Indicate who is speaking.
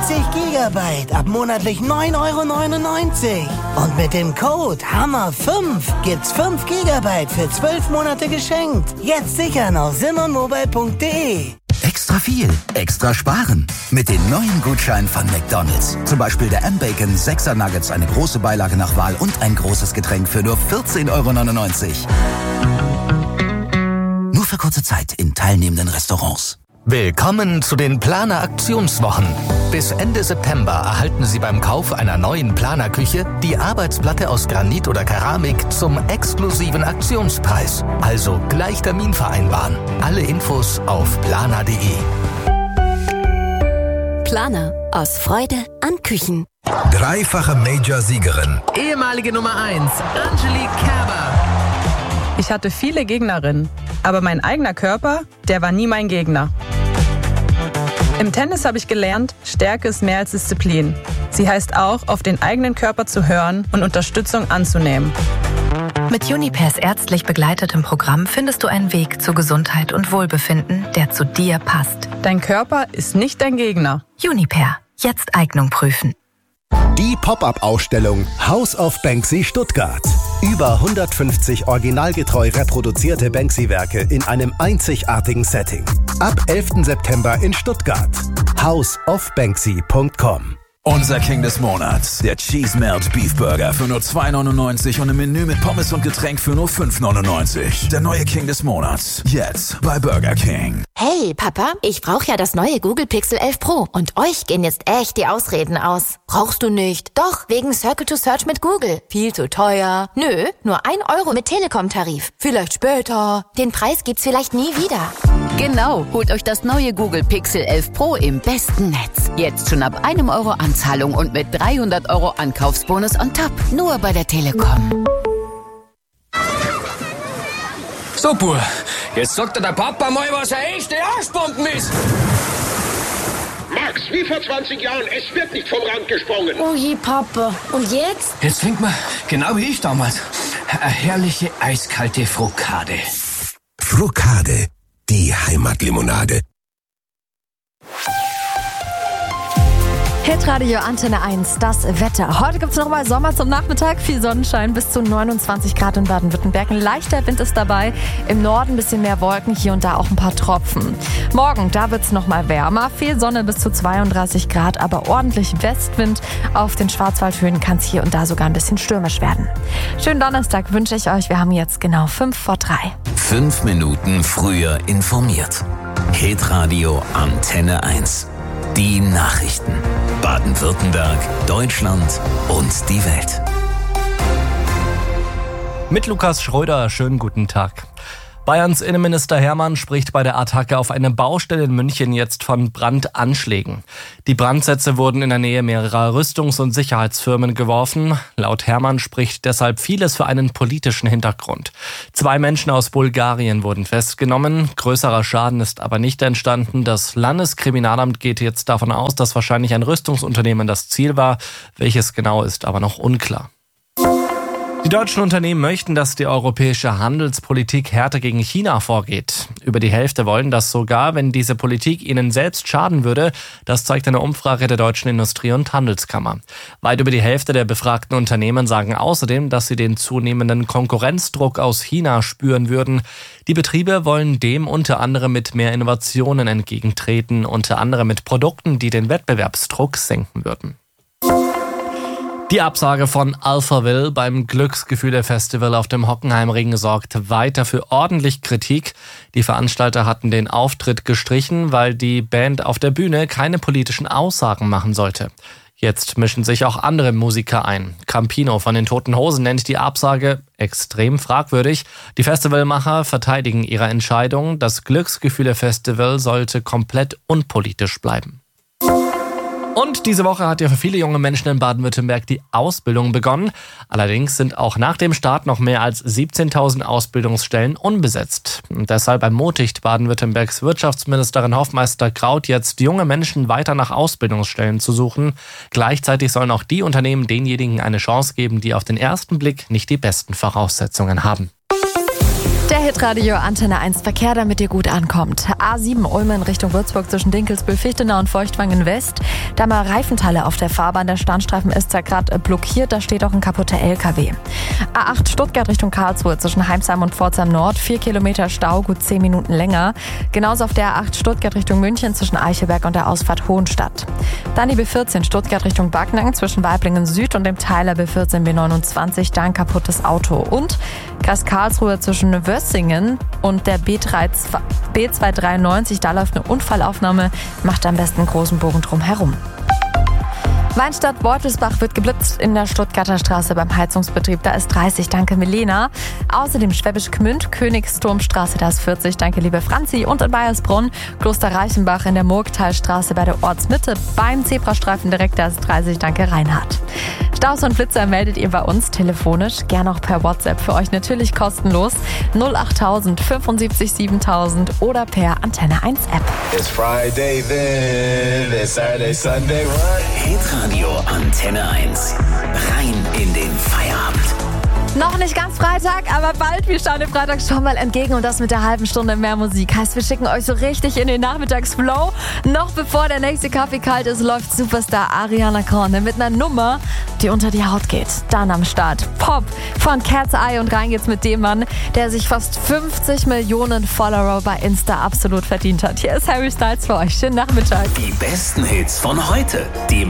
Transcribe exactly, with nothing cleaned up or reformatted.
Speaker 1: vierzig Gigabyte ab monatlich neun Euro neunundneunzig. Und mit dem Code Hammer fünf gibt's fünf Gigabyte für zwölf Monate geschenkt. Jetzt sichern auf simonmobile punkt de.
Speaker 2: Extra viel, extra sparen. Mit den neuen Gutscheinen von McDonald's. Zum Beispiel der M-Bacon sechser Nuggets, eine große Beilage nach Wahl und ein großes Getränk für nur vierzehn Euro neunundneunzig. Nur für kurze Zeit in teilnehmenden Restaurants.
Speaker 3: Willkommen zu den Planer-Aktionswochen. Bis Ende September erhalten Sie beim Kauf einer neuen Planer-Küche die Arbeitsplatte aus Granit oder Keramik zum exklusiven Aktionspreis. Also gleich Termin vereinbaren. Alle Infos auf planer punkt de.
Speaker 4: Planer. Aus Freude an Küchen.
Speaker 5: Dreifache Major-Siegerin.
Speaker 6: Ehemalige Nummer eins, Angelique Kerber.
Speaker 7: Ich hatte viele Gegnerinnen, aber mein eigener Körper, der war nie mein Gegner. Im Tennis habe ich gelernt, Stärke ist mehr als Disziplin. Sie heißt auch, auf den eigenen Körper zu hören und Unterstützung anzunehmen.
Speaker 8: Mit Junipers ärztlich begleitetem Programm findest du einen Weg zu Gesundheit und Wohlbefinden, der zu dir passt.
Speaker 7: Dein Körper ist nicht dein Gegner.
Speaker 8: Juniper. Jetzt Eignung prüfen.
Speaker 9: Die Pop-up-Ausstellung House of Banksy Stuttgart. Über hundertfünfzig originalgetreu reproduzierte Banksy-Werke in einem einzigartigen Setting. Ab elften September in Stuttgart. house of banksy punkt com.
Speaker 5: Unser King des Monats, der Cheese Melt Beef Burger für nur zwei neunundneunzig und im Menü mit Pommes und Getränk für nur fünf neunundneunzig. Der neue King des Monats, jetzt bei Burger King.
Speaker 10: Hey Papa, ich brauche ja das neue Google Pixel elf Pro und euch gehen jetzt echt die Ausreden aus. Brauchst du nicht? Doch, wegen Circle to Search mit Google. Viel zu teuer. Nö, nur ein Euro mit Telekom-Tarif. Vielleicht später. Den Preis gibt's vielleicht nie wieder.
Speaker 4: Genau, holt euch das neue Google Pixel elf Pro im besten Netz. Jetzt schon ab einem Euro Anzahlung und mit dreihundert Euro Ankaufsbonus on top. Nur bei der Telekom.
Speaker 6: So, Bub, jetzt sagt dir der Papa mal, was eine echte Arschbomben ist.
Speaker 11: Max, wie vor zwanzig Jahren, es wird nicht vom Rand gesprungen.
Speaker 12: Oh je, Papa. Und jetzt?
Speaker 6: Jetzt trinkt man, genau wie ich damals, eine herrliche eiskalte Frukade.
Speaker 5: Frukade, die Heimatlimonade.
Speaker 13: Hitradio Antenne eins, das Wetter. Heute gibt es nochmal Sommer zum Nachmittag, viel Sonnenschein, bis zu neunundzwanzig Grad in Baden-Württemberg. Ein leichter Wind ist dabei, im Norden ein bisschen mehr Wolken, hier und da auch ein paar Tropfen. Morgen, da wird es nochmal wärmer, viel Sonne bis zu zweiunddreißig Grad, aber ordentlich Westwind. Auf den Schwarzwaldhöhen kann es hier und da sogar ein bisschen stürmisch werden. Schönen Donnerstag wünsche ich euch, wir haben jetzt genau fünf vor drei.
Speaker 2: Fünf Minuten früher informiert. Hitradio Antenne eins. Die Nachrichten. Baden-Württemberg, Deutschland und die Welt.
Speaker 3: Mit Lukas Schröder, schönen guten Tag. Bayerns Innenminister Hermann spricht bei der Attacke auf eine Baustelle in München jetzt von Brandanschlägen. Die Brandsätze wurden in der Nähe mehrerer Rüstungs- und Sicherheitsfirmen geworfen. Laut Hermann spricht deshalb vieles für einen politischen Hintergrund. Zwei Menschen aus Bulgarien wurden festgenommen. Größerer Schaden ist aber nicht entstanden. Das Landeskriminalamt geht jetzt davon aus, dass wahrscheinlich ein Rüstungsunternehmen das Ziel war. Welches genau ist aber noch unklar. Die deutschen Unternehmen möchten, dass die europäische Handelspolitik härter gegen China vorgeht. Über die Hälfte wollen das sogar, wenn diese Politik ihnen selbst schaden würde. Das zeigt eine Umfrage der Deutschen Industrie- und Handelskammer. Weit über die Hälfte der befragten Unternehmen sagen außerdem, dass sie den zunehmenden Konkurrenzdruck aus China spüren würden. Die Betriebe wollen dem unter anderem mit mehr Innovationen entgegentreten, unter anderem mit Produkten, die den Wettbewerbsdruck senken würden. Die Absage von Alphaville beim Glücksgefühle-Festival auf dem Hockenheimring sorgt weiter für ordentlich Kritik. Die Veranstalter hatten den Auftritt gestrichen, weil die Band auf der Bühne keine politischen Aussagen machen sollte. Jetzt mischen sich auch andere Musiker ein. Campino von den Toten Hosen nennt die Absage extrem fragwürdig. Die Festivalmacher verteidigen ihre Entscheidung. Das Glücksgefühle-Festival sollte komplett unpolitisch bleiben. Und diese Woche hat ja für viele junge Menschen in Baden-Württemberg die Ausbildung begonnen. Allerdings sind auch nach dem Start noch mehr als siebzehntausend Ausbildungsstellen unbesetzt. Und deshalb ermutigt Baden-Württembergs Wirtschaftsministerin Hofmeister Kraut jetzt junge Menschen weiter nach Ausbildungsstellen zu suchen. Gleichzeitig sollen auch die Unternehmen denjenigen eine Chance geben, die auf den ersten Blick nicht die besten Voraussetzungen haben.
Speaker 13: Der Hitradio Antenne eins Verkehr, damit ihr gut ankommt. A sieben Ulm in Richtung Würzburg zwischen Dinkelsbühl, Fichtenau und Feuchtwangen West. Da mal Reifenteile auf der Fahrbahn. Der Standstreifen ist da gerade blockiert. Da steht auch ein kaputter L K W. A acht Stuttgart Richtung Karlsruhe zwischen Heimsheim und Pforzheim Nord. Vier Kilometer Stau, gut zehn Minuten länger. Genauso auf der A acht Stuttgart Richtung München zwischen Eichelberg und der Ausfahrt Hohenstadt. Dann die B vierzehn Stuttgart Richtung Backnang zwischen Weiblingen Süd und dem Teiler B vierzehn B neunundzwanzig. Da ein kaputtes Auto. Und Kreis Karlsruhe zwischen Wössingen und der B zweihundertdreiundneunzig. Da läuft eine Unfallaufnahme. Macht am besten einen großen Bogen drum herum. Weinstadt Beutelsbach wird geblitzt in der Stuttgarter Straße beim Heizungsbetrieb. Da ist dreißig, danke Milena. Außerdem Schwäbisch Gmünd, Königsturmstraße, da ist vierzig, danke liebe Franzi. Und in Bayersbronn, Kloster Reichenbach in der Murgtalstraße bei der Ortsmitte. Beim Zebrastreifen direkt, da ist dreißig, danke Reinhard. Staus und Flitzer meldet ihr bei uns telefonisch, gerne auch per WhatsApp, für euch natürlich kostenlos. null achttausend fünfundsiebzig siebentausend oder per Antenne eins App.
Speaker 14: It's Friday then, it's Saturday, Sunday, what?
Speaker 2: Hitradio Antenne eins. Rein in den Feierabend.
Speaker 13: Noch nicht ganz Freitag, aber bald. Wir schauen dem Freitag schon mal entgegen und das mit der halben Stunde mehr Musik. Heißt, wir schicken euch so richtig in den Nachmittagsflow. Noch bevor der nächste Kaffee kalt ist, läuft Superstar Ariana Grande mit einer Nummer, die unter die Haut geht. Dann am Start Pop von Cat's Eye und rein geht's mit dem Mann, der sich fast fünfzig Millionen Follower bei Insta absolut verdient hat. Hier ist Harry Styles für euch. Schönen Nachmittag.
Speaker 2: Die besten Hits von heute. Die